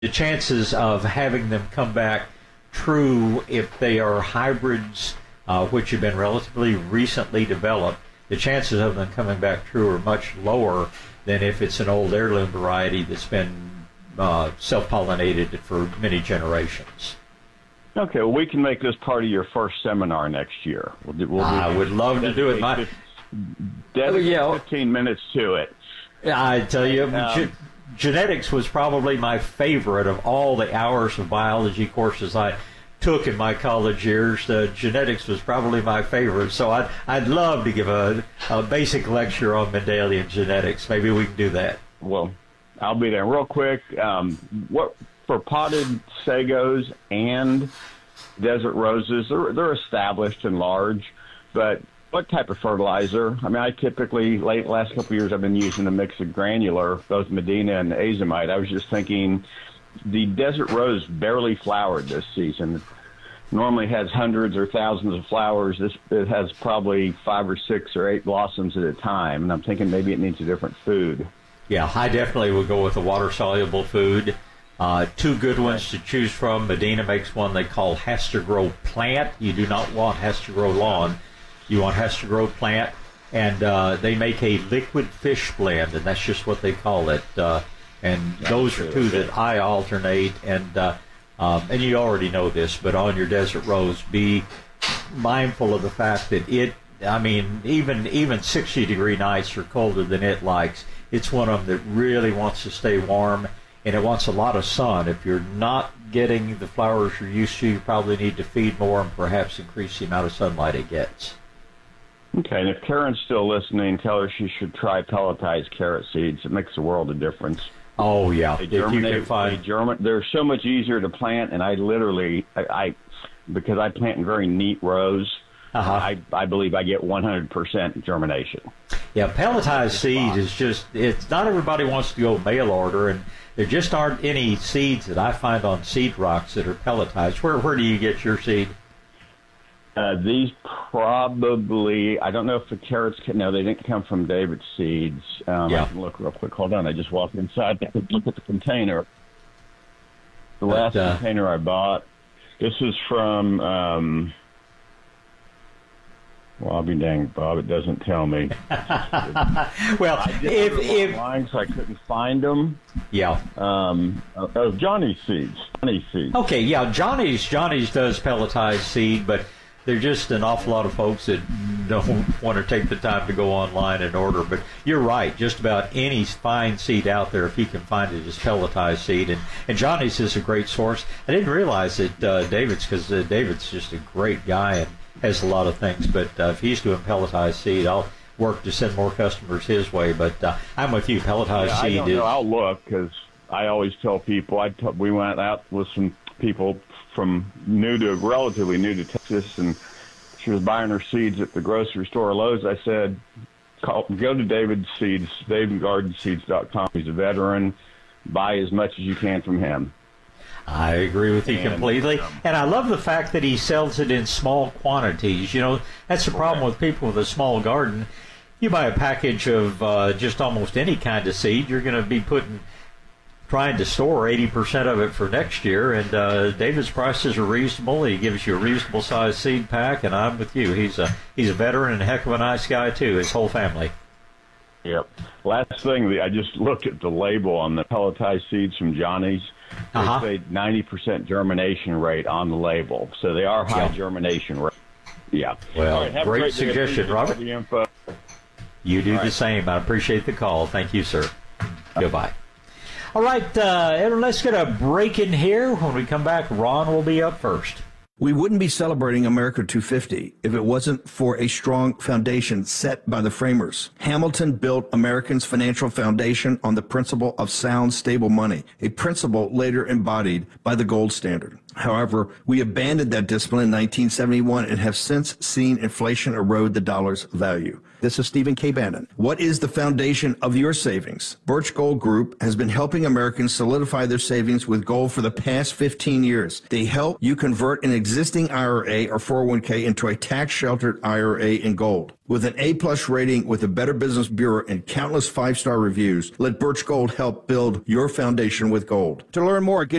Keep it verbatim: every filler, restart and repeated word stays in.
the chances of having them come back true if they are hybrids, uh, which have been relatively recently developed, the chances of them coming back true are much lower than if it's an old heirloom variety that's been uh, self-pollinated for many generations. Okay, well, we can make this part of your first seminar next year. We'll do, we'll I do, would love to do it. My, dedicate yeah. fifteen minutes to it. I tell you, Um, ge- genetics was probably my favorite of all the hours of biology courses I took in my college years. Uh, genetics was probably my favorite, so I'd, I'd love to give a, a basic lecture on Mendelian genetics. Maybe we can do that. Well, I'll be there. Real quick, um, what for potted sagos and desert roses, they're, they're established and large, but what type of fertilizer? I mean, I typically, late last couple of years, I've been using a mix of granular, both Medina and azomite. I was just thinking, the desert rose barely flowered this season. Normally has hundreds or thousands of flowers. This it has probably five or six or eight blossoms at a time, and I'm thinking maybe it needs a different food. Yeah, I definitely would go with a water-soluble food. Uh, two good ones to choose from. Medina makes one they call Has to Grow Plant. You do not want Has to Grow Lawn. You want Has to Grow Plant. And uh, they make a liquid fish blend, and that's just what they call it. Uh, and those are two that I alternate. And uh, um, and you already know this, but on your desert rose, be mindful of the fact that it, I mean, even even sixty degree nights are colder than it likes. It's one of them that really wants to stay warm, and it wants a lot of sun. If you're not getting the flowers you're used to, you probably need to feed more and perhaps increase the amount of sunlight it gets. Okay, and if Karen's still listening, tell her she should try pelletized carrot seeds. It makes a world of difference. Oh, yeah. They If you germinate, can find... they germin- they're so much easier to plant, and I literally, I, I because I plant in very neat rows, Uh-huh. I, I believe I get one hundred percent germination. Yeah, pelletized seed is just, it's not everybody wants to go mail order, and there just aren't any seeds that I find on Seed Rocks that are pelletized. Where where do you get your seed? Uh, these probably, I don't know if the carrots, can, no, they didn't come from David Seeds. Um, Yeah. I can look real quick. Hold on, I just walked inside. I could look at the container. The last uh, container I bought, this is from, um, well, I'll be danged, Bob, it doesn't tell me. Well, I did if, order if online, so I couldn't find them. yeah. Um, oh, Johnny Seeds. Johnny Seeds. Okay, yeah, Johnny's Johnny's does pelletized seed, but there are just an awful lot of folks that don't want to take the time to go online and order. But you're right, just about any fine seed out there, if you can find it, is pelletized seed. And, and Johnny's is a great source. I didn't realize that uh, David's, because uh, David's just a great guy and has a lot of things. But uh, if he's doing pelletized seed, I'll work to send more customers his way. But uh, I'm with you, pelletized Yeah, seed I don't is... know. I'll look, because I always tell people, I t- we went out with some people from new to relatively new to Texas, and she was buying her seeds at the grocery store, Lowe's. I said, call, go to David Seeds, david garden seeds dot com. He's a veteran. Buy as much as you can from him. I agree with you And, completely. um, And I love the fact that he sells it in small quantities. You know, that's the problem with people with a small garden. You buy a package of uh, just almost any kind of seed, you're going to be putting, trying to store eighty percent of it for next year. And uh, David's prices are reasonable. He gives you a reasonable sized seed pack, and I'm with you. He's a he's a veteran and a heck of a nice guy too. His whole family. Yep. Last thing, I just looked at the label on the pelletized seeds from Johnny's. They Uh-huh. say ninety percent germination rate on the label, so they are high Yeah. germination rate. Yeah. Well, All right, have a great great day. suggestion, Appreciate all Robert. the info. You do All the right. same. I appreciate the call. Thank you, sir. Goodbye. All right, uh, Edwin, let's get a break in here. When we come back, Ron will be up first. We wouldn't be celebrating America two fifty if it wasn't for a strong foundation set by the framers. Hamilton built Americans' financial foundation on the principle of sound, stable money, a principle later embodied by the gold standard. However, we abandoned that discipline in nineteen seventy-one and have since seen inflation erode the dollar's value. This is Stephen K. Bannon. What is the foundation of your savings? Birch Gold Group has been helping Americans solidify their savings with gold for the past fifteen years. They help you convert an existing I R A or four oh one k into a tax-sheltered I R A in gold. With an A-plus rating with the Better Business Bureau and countless five-star reviews, let Birch Gold help build your foundation with gold. To learn more, get